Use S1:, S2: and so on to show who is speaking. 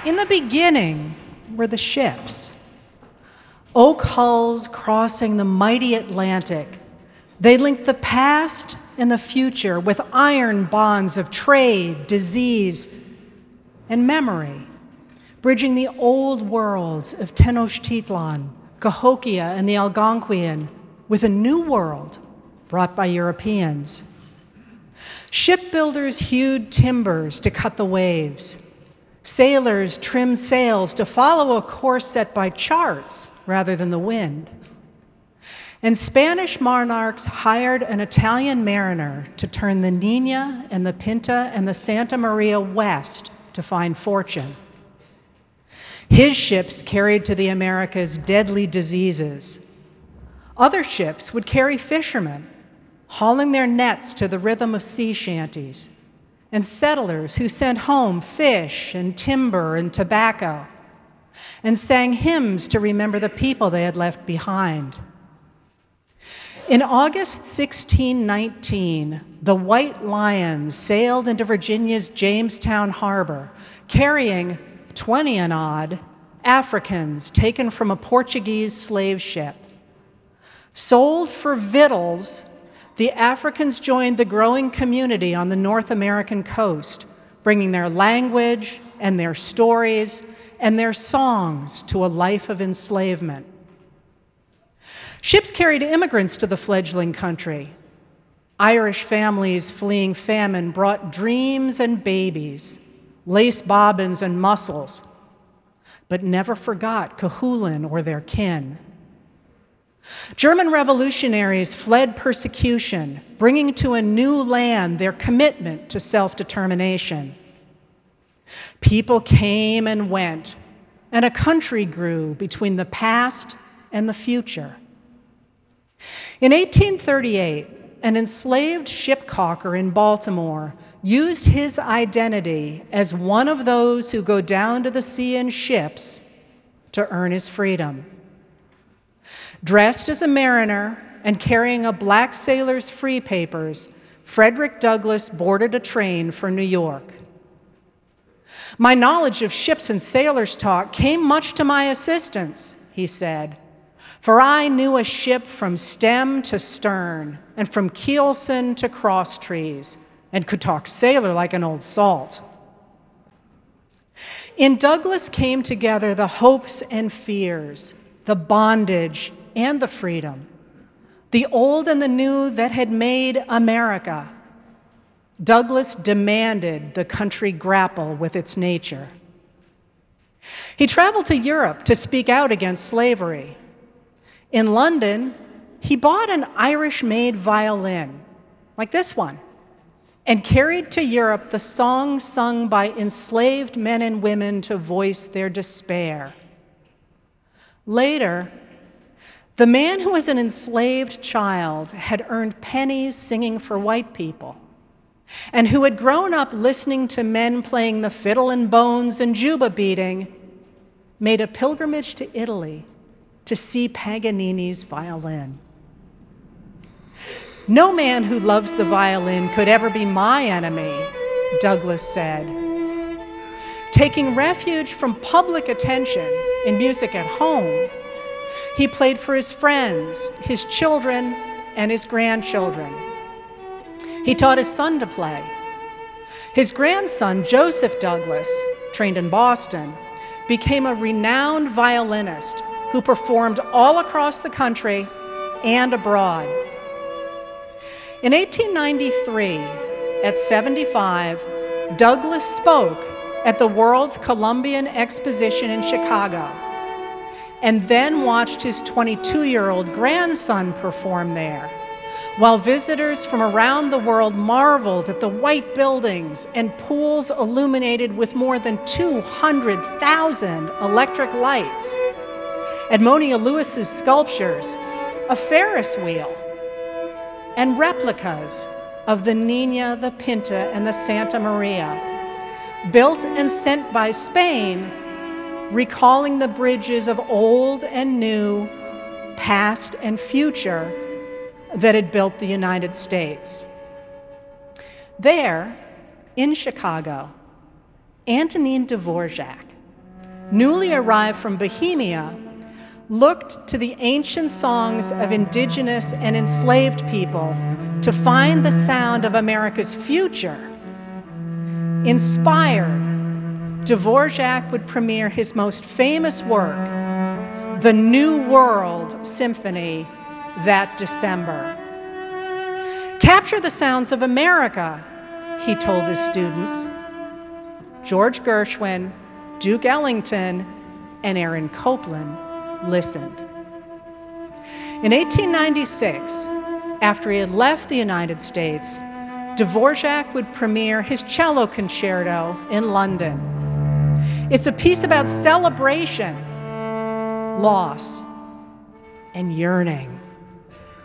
S1: In the beginning were the ships, oak hulls crossing the mighty Atlantic. They linked the past and the future with iron bonds of trade, disease, and memory, bridging the old worlds of Tenochtitlan, Cahokia, and the Algonquian with a new world brought by Europeans. Shipbuilders hewed timbers to cut the waves. Sailors trimmed sails to follow a course set by charts rather than the wind. And Spanish monarchs hired an Italian mariner to turn the Nina and the Pinta and the Santa Maria west to find fortune. His ships carried to the Americas deadly diseases. Other ships would carry fishermen, hauling their nets to the rhythm of sea shanties, and settlers who sent home fish and timber and tobacco, and sang hymns to remember the people they had left behind. In August 1619, the White Lions sailed into Virginia's Jamestown Harbor, carrying 20 and odd Africans taken from a Portuguese slave ship. Sold for victuals, the Africans joined the growing community on the North American coast, bringing their language and their stories and their songs to a life of enslavement. Ships carried immigrants to the fledgling country. Irish families fleeing famine brought dreams and babies, lace bobbins and mussels, but never forgot Cuchulainn or their kin. German revolutionaries fled persecution, bringing to a new land their commitment to self-determination. People came and went, and a country grew between the past and the future. In 1838, an enslaved shipcaulker in Baltimore used his identity as one of those who go down to the sea in ships to earn his freedom. Dressed as a mariner and carrying a black sailor's free papers, Frederick Douglass boarded a train for New York. "My knowledge of ships and sailors' talk came much to my assistance," he said, "for I knew a ship from stem to stern and from keelson to crosstrees and could talk sailor like an old salt." In Douglass came together the hopes and fears, the bondage and the freedom, the old and the new that had made America. Douglass demanded the country grapple with its nature. He traveled to Europe to speak out against slavery. In London, he bought an Irish-made violin, like this one, and carried to Europe the songs sung by enslaved men and women to voice their despair. Later, the man who was an enslaved child had earned pennies singing for white people, and who had grown up listening to men playing the fiddle and bones and juba beating, made a pilgrimage to Italy to see Paganini's violin. "No man who loves the violin could ever be my enemy," Douglass said. Taking refuge from public attention in music at home, he played for his friends, his children, and his grandchildren. He taught his son to play. His grandson, Joseph Douglass, trained in Boston, became a renowned violinist who performed all across the country and abroad. In 1893, at 75, Douglass spoke at the World's Columbian Exposition in Chicago, and then watched his 22-year-old grandson perform there, while visitors from around the world marveled at the white buildings and pools illuminated with more than 200,000 electric lights, Edmonia Lewis's sculptures, a Ferris wheel, and replicas of the Nina, the Pinta, and the Santa Maria, built and sent by Spain, recalling the bridges of old and new, past and future, that had built the United States. There, in Chicago, Antonin Dvorak, newly arrived from Bohemia, looked to the ancient songs of indigenous and enslaved people to find the sound of America's future. Inspired, Dvorak would premiere his most famous work, the New World Symphony, that December. Capture the sounds of America, he told his students. George Gershwin, Duke Ellington, and Aaron Copland listened. In 1896, after he had left the United States, Dvorak would premiere his cello concerto in London. It's a piece about celebration, loss, and yearning.